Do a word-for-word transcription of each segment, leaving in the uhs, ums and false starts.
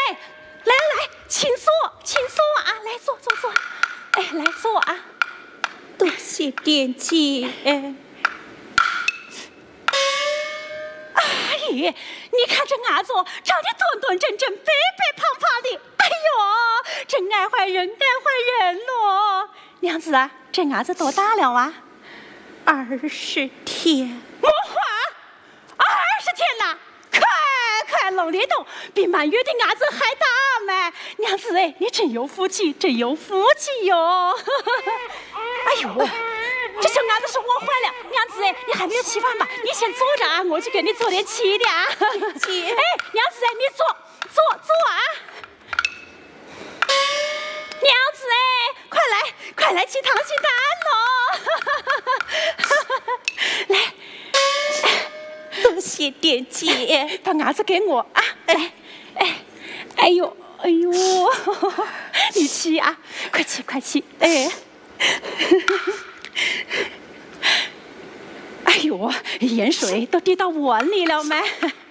来来来，请坐，请坐啊！来坐坐坐，哎，来坐啊！ 多谢殿姐。 阿姨，你看这伢子长得端端正正、白白胖胖的，哎呦，真爱坏人，爱坏人咯！娘子啊，这伢子多大了啊？ 二十天。 我话，二十天了，快快弄得动，比满月的伢子还大嘛！娘子哎，你真有福气，真有福气哟！哎呦，这小伢子是饿坏了，娘子哎，你还没有吃饭吧？你先坐着啊，我去给你做点吃的啊。 姐， 哎，娘子哎，你坐坐坐啊！娘子哎，快来快来吃溏心蛋喽！来。 多谢殿姐， 把伢子给我啊！来，哎，哎呦，哎呦，你吃啊，快吃快吃，哎，哎呦，盐水都滴到碗里了没？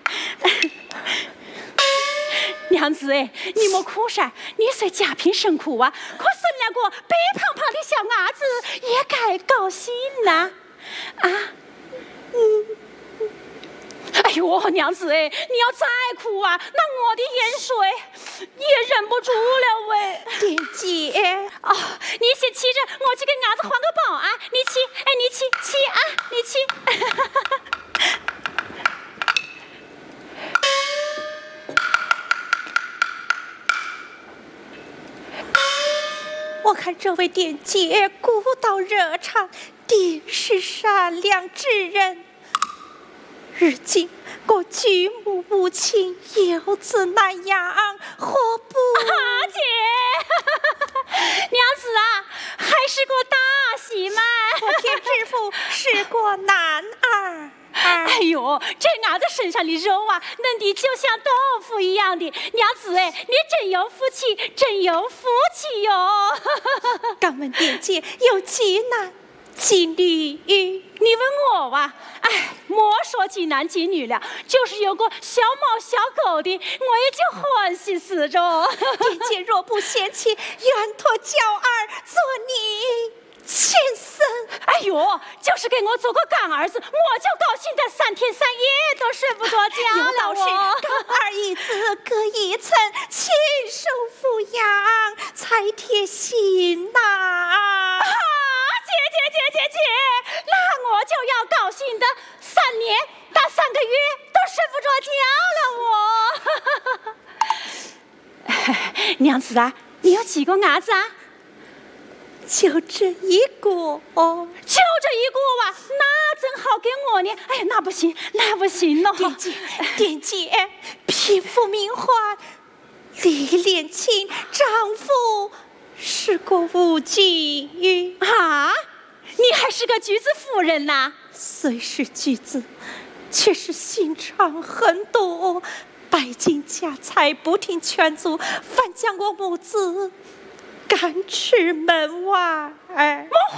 娘子哎，你莫哭噻，你虽家贫生苦啊，可生了个白胖胖的小伢子，也该高兴呐！啊，嗯。哎呦，娘子哎，你要再哭啊，那我的盐水也忍不住了喂。 殿姐， 哦，你先吃着，我去给伢子换个包啊。你吃，哎，你吃吃啊，你吃。 我看这位殿姐古道热肠，定是善良之人。如今我举目无亲，有子难养，何不？ 啊，姐，娘子啊，还是个大喜嘛！ 我天知府是个男儿。 哎呦，这伢子身上的肉啊，嫩的就像豆腐一样的。娘子哎，你真有福气，真有福气哟！ 敢问殿姐有几男几女？ 你问我哇、啊？哎，莫说几男几女了，就是有个小猫小狗的，我也就欢喜死着。 殿姐若不嫌弃，愿托娇儿做你亲生。 哎呦，就是给我做个干儿子，我就高兴的三天三夜都睡不着觉了。 有道是干儿一子各一层，亲手抚养才贴心呐、 啊！姐姐姐姐姐，那我就要高兴的三年到三个月都睡不着觉了我。娘子啊，你有几个伢子啊？ 就这一个哦， 就这一个哇、啊，那正好给我呢。哎呀，那不行，那不行了。 殿姐，殿姐，贫妇名唤李莲卿，丈夫是个无忌啊！你还是个举子夫人呐、啊？ 虽是举子，却是心肠狠毒，败尽家财，不听劝阻，反将我母子赶出门外。 莫话！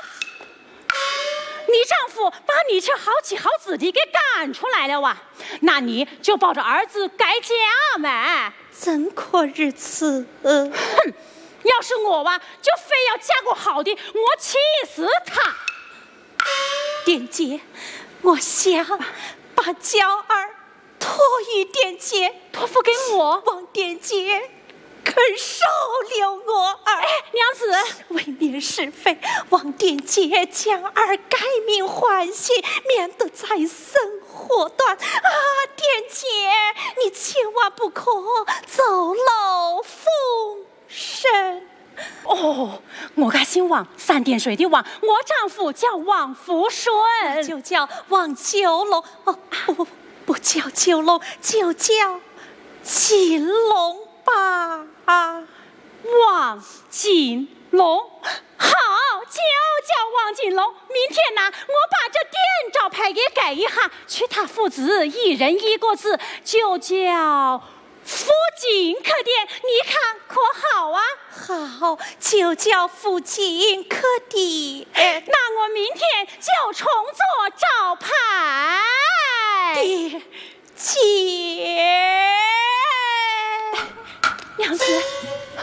你丈夫把你这好妻好子的给赶出来了哇？那你就抱着儿子改嫁嘛？ 怎可如此？ 哼！要是我哇，就非要嫁个好的，我气死他！ 殿姐，我想把娇儿托与殿姐， 托付给我， 望殿姐肯收留我儿。 哎，娘子， 为免是非，望殿姐将儿改名换姓，免得再生祸端。啊，殿姐，你千万不可走漏风声。 哦，我家姓王，三点水的王，我丈夫叫王福顺， 就叫王九龙。哦，不不叫九龙，就叫锦龙吧。啊， 王锦龙，好，就叫王锦龙。明天呢，我把这店招牌给改一下，取他父子一人一个字，就叫福锦客店，你看可好啊？ 好，就叫福锦客店。 那我明天就重做招牌。 殿姐。 娘子，